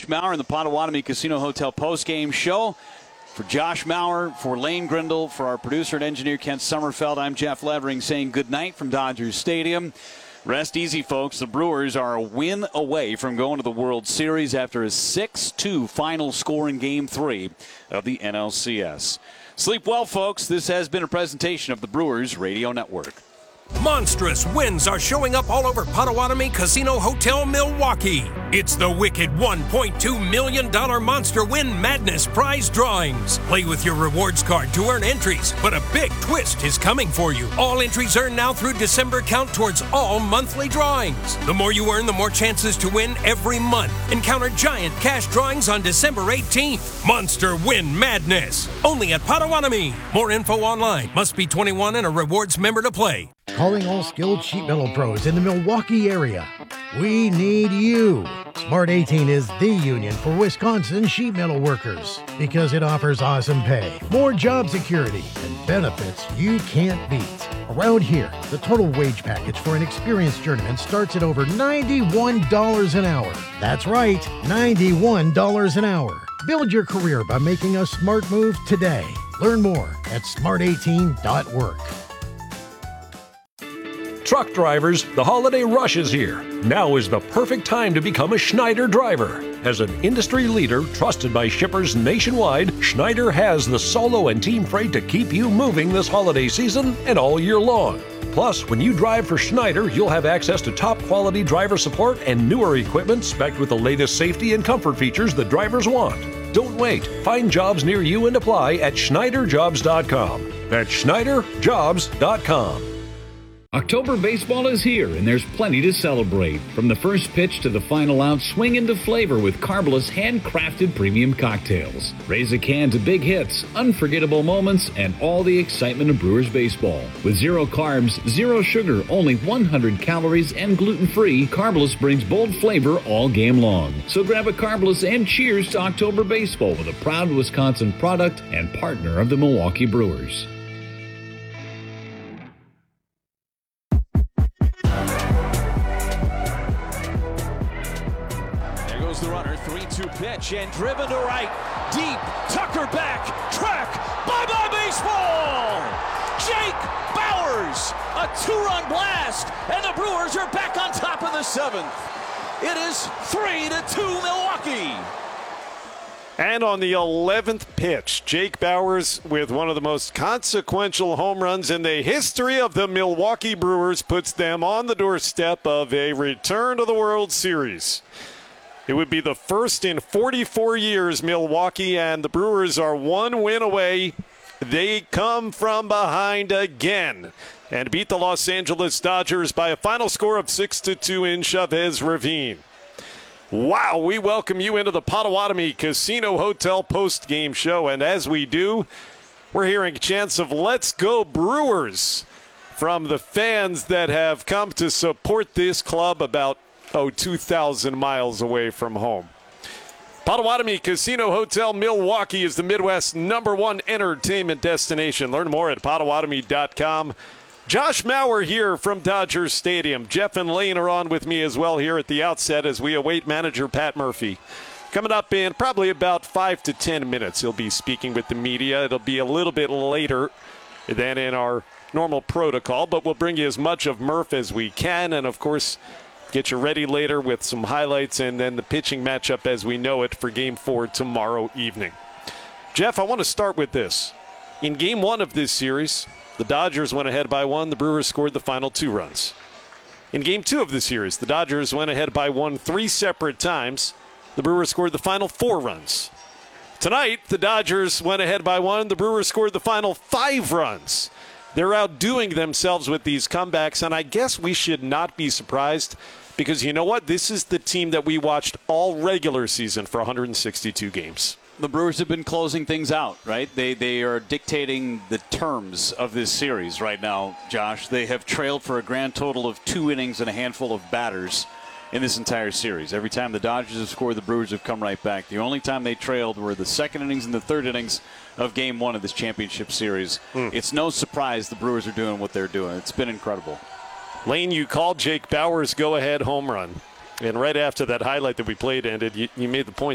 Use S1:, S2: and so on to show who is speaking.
S1: Josh Maurer in the Potawatomi Casino Hotel postgame show. For Josh Maurer, for Lane Grindle, for our producer and engineer Kent Sommerfeld, I'm Jeff Levering saying good night from Dodgers Stadium. Rest easy, folks. The Brewers are a win away from going to the World Series after a 6-2 final score in Game 3 of the NLCS. Sleep well, folks. This has been a presentation of the Brewers Radio Network.
S2: Monstrous wins are showing up all over Potawatomi Casino Hotel Milwaukee. It's the wicked $1.2 million Monster Win Madness prize drawings. Play with your rewards card to earn entries, but a big twist is coming for you. All entries earned now through December count towards all monthly drawings. The more you earn, the more chances to win every month. Encounter giant cash drawings on December 18th. Monster Win Madness. Only at Potawatomi. More info online. Must be 21 and a rewards member to play.
S3: Calling all skilled sheet metal pros in the Milwaukee area. We need you. Smart 18 is the union for Wisconsin sheet metal workers because it offers awesome pay, more job security, and benefits you can't beat. Around here, the total wage package for an experienced journeyman starts at over $91 an hour. That's right, $91 an hour. Build your career by making a smart move today. Learn more at smart18.work.
S4: Truck drivers, the holiday rush is here. Now is the perfect time to become a Schneider driver. As an industry leader trusted by shippers nationwide, Schneider has the solo and team freight to keep you moving this holiday season and all year long. Plus, when you drive for Schneider, you'll have access to top quality driver support and newer equipment spec'd with the latest safety and comfort features the drivers want. Don't wait. Find jobs near you and apply at SchneiderJobs.com. That's SchneiderJobs.com.
S5: October baseball is here, and there's plenty to celebrate. From the first pitch to the final out, swing into flavor with Carbolus handcrafted premium cocktails. Raise a can to big hits, unforgettable moments, and all the excitement of Brewers baseball. With 0 carbs, 0 sugar, only 100 calories, and gluten-free, Carbolus brings bold flavor all game long. So grab a Carbolus and cheers to October baseball with a proud Wisconsin product and partner of the Milwaukee Brewers.
S1: The runner, 3-2 pitch, and driven to right, deep, Tucker back, track, bye-bye baseball! Jake Bauers, a 2-run blast, and the Brewers are back on top of the 7th. It is 3-2 Milwaukee.
S6: And on the 11th pitch, Jake Bauers, with one of the most consequential home runs in the history of the Milwaukee Brewers, puts them on the doorstep of a return to the World Series. It would be the first in 44 years, Milwaukee, and the Brewers are 1 win away. They come from behind again and beat the Los Angeles Dodgers by a final score of 6-2 in Chavez Ravine. Wow, we welcome you into the Potawatomi Casino Hotel post-game show, and as we do, we're hearing chants of "Let's go Brewers" from the fans that have come to support this club about 2,000 miles away from home. Potawatomi Casino Hotel Milwaukee is the Midwest's #1 entertainment destination. Learn more at Potawatomi.com. Josh Maurer here from Dodger Stadium. Jeff and Lane are on with me as well here at the outset as we await manager Pat Murphy. Coming up in probably about 5 to 10 minutes, he'll be speaking with the media. It'll be a little bit later than in our normal protocol, but we'll bring you as much of Murph as we can, and of course, get you ready later with some highlights and then the pitching matchup as we know it for Game 4 tomorrow evening. Jeff, I want to start with this. In Game 1 of this series, the Dodgers went ahead by 1. The Brewers scored the final 2 runs. In Game 2 of the series, the Dodgers went ahead by 1 3 separate times. The Brewers scored the final 4 runs. Tonight, the Dodgers went ahead by 1. The Brewers scored the final 5 runs. They're outdoing themselves with these comebacks, and I guess we should not be surprised because you know what? This is the team that we watched all regular season for 162 games.
S1: The Brewers have been closing things out, right? They are dictating the terms of this series right now, Josh. They have trailed for a grand total of 2 innings and a handful of batters in this entire series. Every time the Dodgers have scored, the Brewers have come right back. The only time they trailed were the 2nd innings and the 3rd innings of Game 1 of this championship series. It's no surprise the Brewers are doing what they're doing. It's been incredible.
S6: Lane, you called Jake Bauers' go-ahead home run. And right after that highlight that we played ended, you made the point